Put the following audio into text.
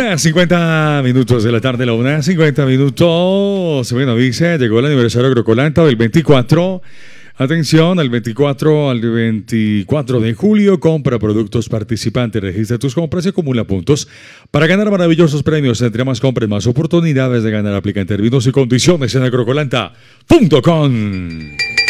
1:50 de la tarde, la 1:50. Bueno, dice, llegó el aniversario Agrocolanta del 24. Atención, al 24 de julio, compra productos participantes, registra tus compras y acumula puntos para ganar maravillosos premios. Entre más compras, más oportunidades de ganar. Aplica en términos y condiciones en agrocolanta.com.